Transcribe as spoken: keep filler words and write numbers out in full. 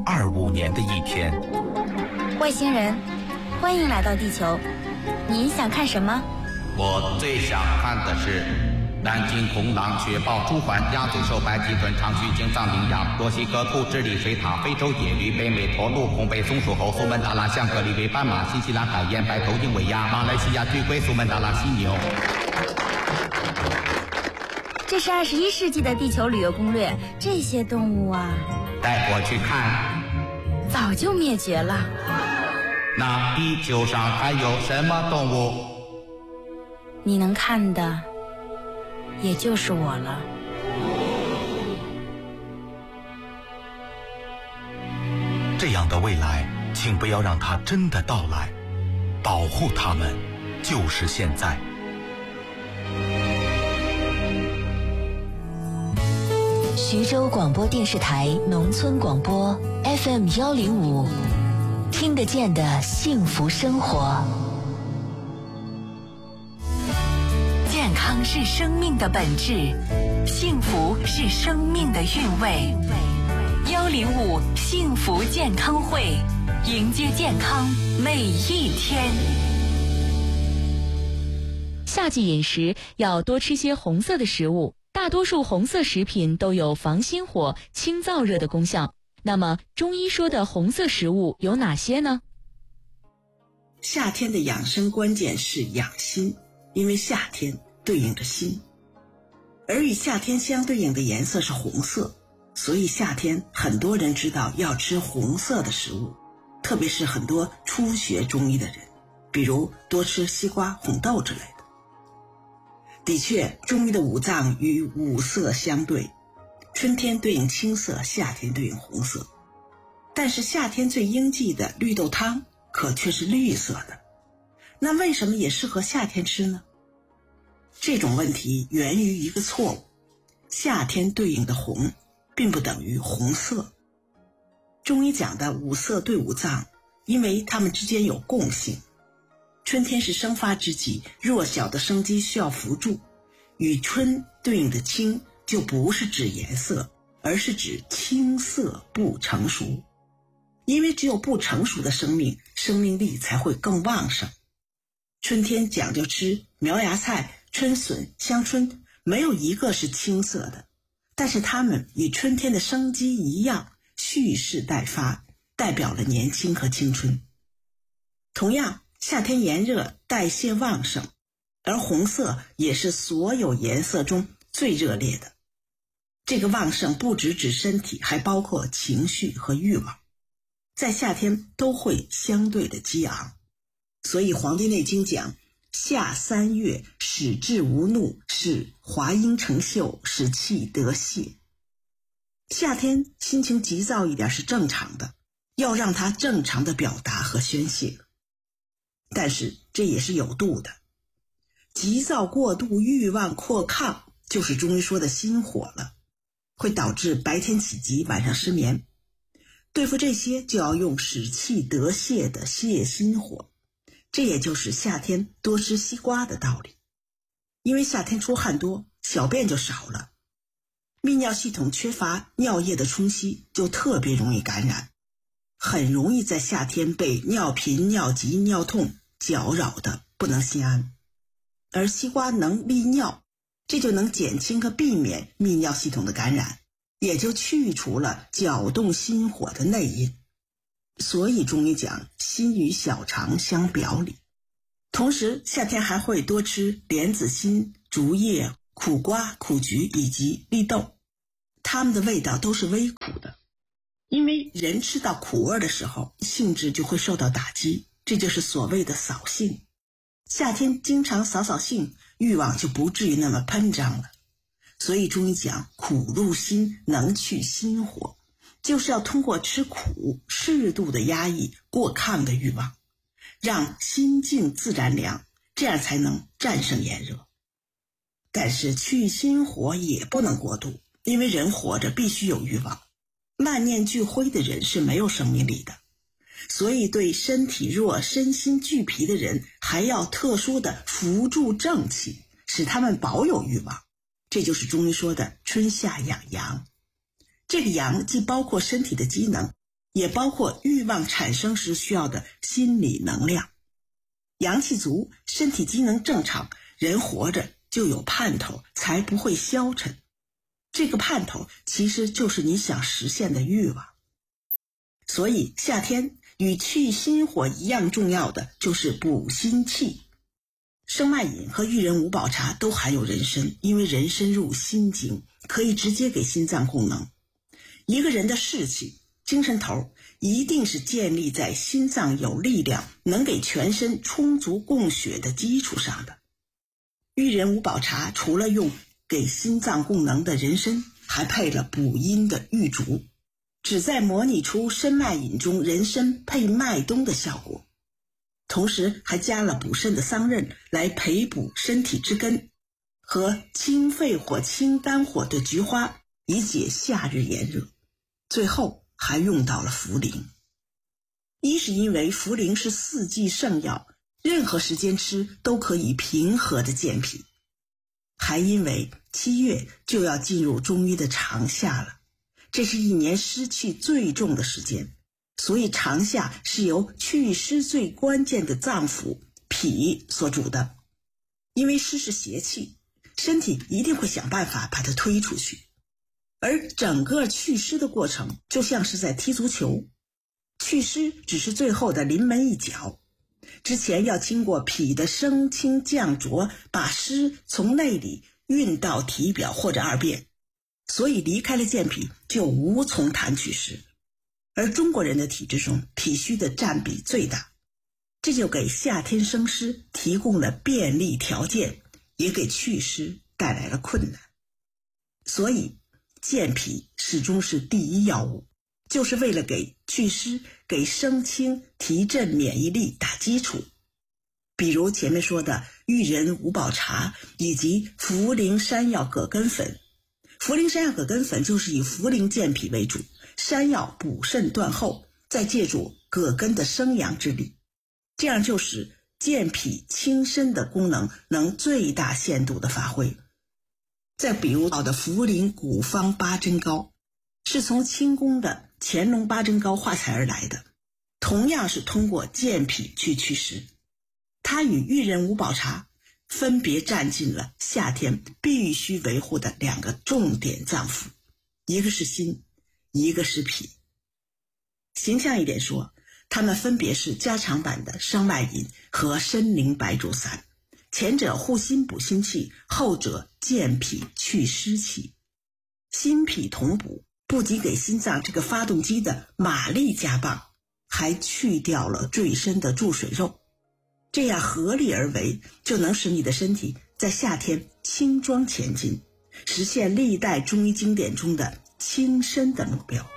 二五年的一天。 外星人，欢迎来到地球，您想看什么？ 我最想看的是南京红狼、雪豹、朱鹮、鸭嘴兽、白鳍豚、长须鲸、藏羚羊、墨西哥兔、智利水獭、非洲野驴、北美驼鹿、红背松鼠猴、苏门答腊象、格里维斑马、新西兰海燕、白头鹰尾鸭、马来西亚巨龟、苏门答腊犀牛。 这是二十一世纪的地球旅游攻略，这些动物啊， 带我去看。 早就灭绝了。 那地球上还有什么动物？ 你能看的也就是我了。 这样的未来，请不要让它真的到来，保护它们就是现在。 徐州广播电视台农村广播 F M 幺零五，听得见的幸福生活。健康是生命的本质，幸福是生命的韵味。幺零五幸福健康会，迎接健康每一天。 夏季饮食要多吃些红色的食物，大多数红色食品都有防心火、清燥热的功效。那么中医说的红色食物有哪些呢？ 夏天的养生关键是养心，因为夏天对应着心，而与夏天相对应的颜色是红色，所以夏天很多人知道要吃红色的食物，特别是很多初学中医的人，比如多吃西瓜、红豆之类的。的确，中医的五脏与五色相对，春天对应青色，夏天对应红色。但是夏天最应季的绿豆汤可却是绿色的，那为什么也适合夏天吃呢？这种问题源于一个错误，夏天对应的红并不等于红色。中医讲的五色对五脏，因为它们之间有共性。春天是生发之际，弱小的生机需要扶助，与春对应的青就不是指颜色，而是指青涩不成熟。因为只有不成熟的生命，生命力才会更旺盛。春天讲究吃苗芽菜、春笋、香椿，没有一个是青色的，但是它们与春天的生机一样，蓄势待发，代表了年轻和青春。同样，夏天炎热，代谢旺盛，而红色也是所有颜色中最热烈的。这个旺盛不只指身体，还包括情绪和欲望，在夏天都会相对的激昂。所以《黄帝内经》讲，夏三月，使志无怒，使华阴成秀，使气得泄。夏天心情急躁一点是正常的，要让它正常的表达和宣泄。但是这也是有度的，急躁过度、欲望扩亢，就是中医说的心火了，会导致白天起急，晚上失眠。对付这些就要用使气得泄的泄心火，这也就是夏天多吃西瓜的道理。因为夏天出汗多，小便就少了，泌尿系统缺乏尿液的冲吸，就特别容易感染，很容易在夏天被尿频、尿急、尿痛搅扰的不能心安。而西瓜能利尿，这就能减轻和避免泌尿系统的感染，也就去除了搅动心火的内因。所以中医讲心与小肠相表里。同时夏天还会多吃莲子心、竹叶、苦瓜、苦菊以及绿豆，它们的味道都是微苦的。因为人吃到苦味的时候，性质就会受到打击，这就是所谓的扫兴。夏天经常扫扫兴，欲望就不至于那么喷张了。所以中医讲苦入心，能去心火，就是要通过吃苦，适度的压抑过亢的欲望，让心静自然凉，这样才能战胜炎热。但是去心火也不能过度，因为人活着必须有欲望，万念俱灰的人是没有生命力的。所以对身体弱、身心俱疲的人，还要特殊的扶助正气，使他们保有欲望。这就是中医说的春夏养阳。这个阳既包括身体的机能， 也包括欲望产生时需要的心理能量。阳气足，身体机能正常，人活着就有盼头，才不会消沉。这个盼头其实就是你想实现的欲望。所以夏天与去心火一样重要的就是补心气。生脉饮和玉人五宝茶都含有人参，因为人参入心经，可以直接给心脏供能。一个人的士气、精神头一定是建立在心脏有力量，能给全身充足供血的基础上的。玉人五宝茶除了用给心脏供能的人参，还配了补阴的玉竹，旨在模拟出参脉饮中人参配麦冬的效果。同时还加了补肾的桑葚来培补身体之根，和清肺火、清肝火的菊花以解夏日炎热。最后还用到了茯苓。一是因为茯苓是四季圣药，任何时间吃都可以平和的健脾。还因为七月就要进入中医的长夏了，这是一年湿气最重的时间，所以长夏是由祛湿最关键的脏腑脾所主的。因为湿是邪气，身体一定会想办法把它推出去。而整个祛湿的过程就像是在踢足球，祛湿只是最后的临门一脚，之前要经过脾的升清降浊，把湿从内里运到体表或者二便，所以离开了健脾就无从谈祛湿。而中国人的体质中，脾虚的占比最大，这就给夏天生湿提供了便利条件，也给祛湿带来了困难。所以健脾始终是第一要务，就是为了给祛湿、给升清、提振免疫力打基础。比如前面说的玉人五宝茶以及茯苓山药葛根粉。茯苓山药葛根粉就是以茯苓健脾为主，山药补肾断后，再借助葛根的生阳之力，这样就使健脾清身的功能能最大限度的发挥。再比如好的茯苓古方八珍膏，是从清宫的乾隆八珍膏化材而来的，同样是通过健脾去祛湿。它与玉人五宝茶分别占尽了夏天必须维护的两个重点脏腑，一个是心，一个是脾。形象一点说，它们分别是加强版的生脉饮和参苓白术散，前者护心补心气，后者健脾祛湿气。心脾同补，不仅给心脏这个发动机的马力加棒，还去掉了坠身的注水肉，这样合力而为，就能使你的身体在夏天轻装前进，实现历代中医经典中的轻身的目标。